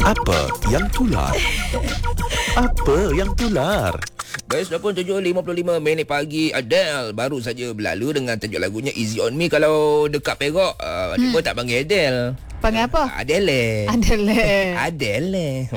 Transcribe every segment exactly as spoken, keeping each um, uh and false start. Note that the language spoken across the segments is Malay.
Apa yang tular? Apa yang tular? Baik, sudah pun tujuh lima puluh lima minit pagi. Adele baru saja berlalu dengan tajuk lagunya Easy On Me. Kalau dekat Perak, uh, hmm. dia tak panggil Adele. Panggil apa? Adele. Adele. Adele.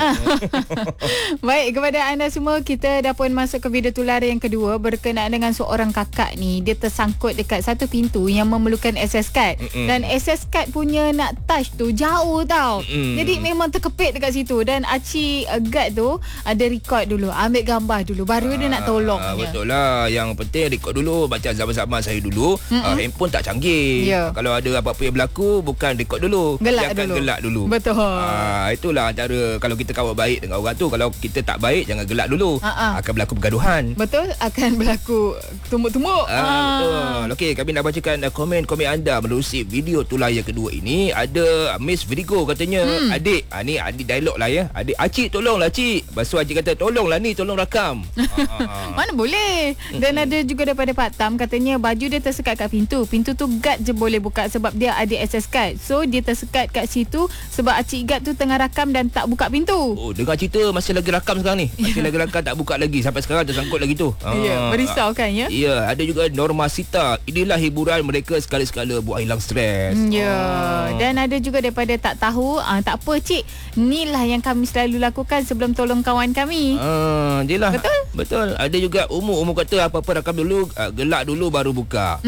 Baik, kepada anda semua, kita dah pun masuk ke video tular yang kedua berkenaan dengan seorang kakak ni. Dia tersangkut dekat satu pintu yang memerlukan access card. Mm-mm. Dan access card punya nak touch tu jauh tau. Mm-mm. Jadi memang terkepit dekat situ. Dan Aci uh, guard tu ada record dulu, ambil gambar dulu, baru ah, dia nak tolong. Betul lah. Yang penting record dulu. Macam zaman-zaman saya dulu, uh, handphone tak canggih. Yeah. Kalau ada apa-apa yang berlaku, bukan record dulu. Gelak jangan dulu. gelak dulu. Betul. Ah, itulah antara kalau kita kawan baik dengan orang tu. Kalau kita tak baik, jangan gelak dulu. Ah, akan berlaku pergaduhan. Betul, akan berlaku tumbuk-tumbuk. Ah, ah. Betul. Okey, kami nak bacakan uh, komen-komen anda menerusi video tular yang kedua ini. Ada uh, Miss Virgo katanya, hmm. adik, ah, ni adik dialog lah ya. Adik, acik tolonglah cik. Lepas tu acik kata, tolonglah ni, tolong rakam. ah, ah. Mana boleh. Dan ada juga daripada Pak Tam katanya, baju dia tersekat kat pintu. Pintu tu guard je boleh buka sebab dia ada access card. So dia tersekat kat situ sebab Acik Gad tu tengah rakam dan tak buka pintu. Oh, dengar cerita masih lagi rakam sekarang ni. Masih lagi rakam, tak buka lagi. Sampai sekarang tersangkut lagi tu. Ya, yeah, berisau kan ya? Ya, yeah, ada juga Norma Sita. Inilah hiburan mereka sekali-sekala buat hilang stres. Ya, yeah. ah. Dan ada juga daripada tak tahu, ah, tak apa cik, inilah yang kami selalu lakukan sebelum tolong kawan kami. Ah, jelah. Betul? Betul. Ada juga umur umur kata apa-apa rakam dulu, uh, gelak dulu baru buka.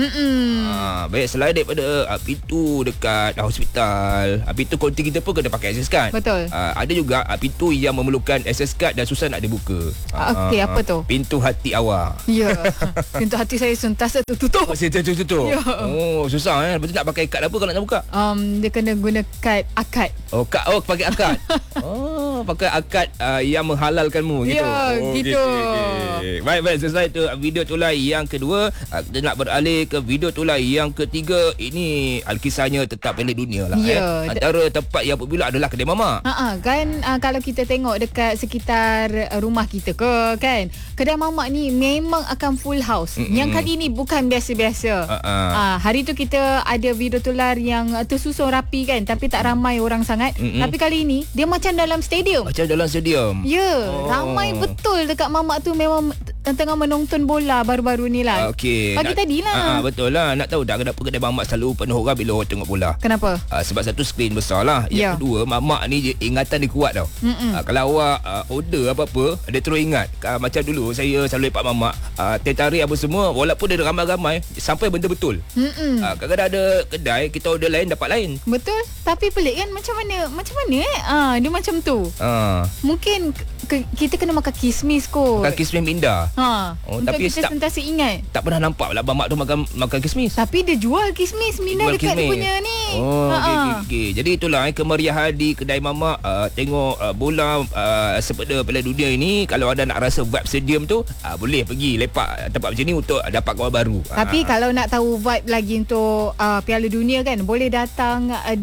Ah, baik, selain daripada uh, pintu dekat uh, hospital, uh, pintu konti kita pun kena pakai access card. Betul. Uh, ada juga uh, pintu yang memerlukan access card dan susah nak dibuka. Uh, Okey, uh, apa tu? Pintu hati awak. Ya. Pintu hati saya sentiasa tertutup. Masih tertutup. Ya. Oh, susah eh. Betul nak pakai kad apa kalau nak buka? Um, dia kena guna kad akad. Oh, kad. Oh, pakai akad. Oh, pakai akad uh, yang menghalalkanmu gitu. Ya, oh, gitu. Okay, okay. Baik, baik. Selesai tu video tular yang kedua. Uh, kita nak beralih ke video tular yang ketiga. Ini alkisahnya tetap pendek dunia lah. Ya. Eh. Antara tempat yang popular adalah kedai mamak. Ha kan, uh, kalau kita tengok dekat sekitar uh, rumah kita ke kan, kedai mamak ni memang akan full house. Mm-mm. Yang kali ni bukan biasa-biasa. Uh-uh. Uh, hari tu kita ada video tular yang uh, tersusun rapi kan, tapi tak ramai orang sangat. Mm-mm. Tapi kali ni dia macam dalam stadium. Macam dalam stadium. Ya, oh. Ramai betul dekat mamak tu, memang tengah menonton bola baru-baru ni lah. Okay. Pagi nak, tadi lah. Uh, betul lah. Nak tahu tak kenapa kedai mamak selalu penuh orang bila orang tengok bola? Kenapa? Uh, sebab satu skrin besar lah. Yang yeah. kedua, mamak ni ingatan dia kuat tau. Uh, kalau awak uh, order apa-apa, dia terus ingat. Uh, macam dulu saya selalu lepak mamak, uh, teh tarik apa semua, walaupun dia ramai-ramai, sampai benda betul. Uh, kadang-kadang ada kedai kita order lain dapat lain. Betul. Tapi pelik kan, macam mana? Macam mana eh? Ah, dia macam tu. Uh. Mungkin ke, kita kena makan kismis kot. Makan kismis minda. Ha. Oh, untuk tapi kita sentiasa ingat. Tak pernah nampak lah mamak tu makan makan kismis. Tapi dia jual kismis minda jual dekat kismis. Dia punya ni. Oh, okey okey. Okay. Jadi itulah eh, kemeriahan di kedai mamak uh, tengok uh, bola uh, sepeda Piala Dunia ini. Kalau anda nak rasa vibe stadium tu, uh, boleh pergi lepak tempat macam ni untuk uh, dapat kawan baru. Tapi uh. kalau nak tahu vibe lagi untuk uh, Piala Dunia kan, boleh datang uh,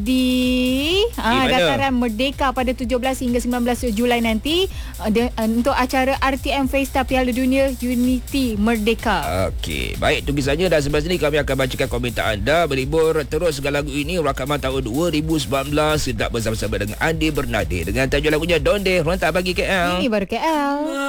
di uh, dataran Merdeka pada tujuh belas hingga sembilan belas Julai nanti uh, de, uh, untuk acara R T M Festa Piala Dunia Unity Merdeka. Okey, baik, tunggu saja. Dan sebelah sini kami akan bacakan komentar anda. Berhibur terus dengan lagu ini, rakaman tahun dua ribu sembilan belas. Kita bersama-sama dengan Andi Bernade dengan tajuk lagunya Donde, Rentak Bagi K L. Ini baru K L.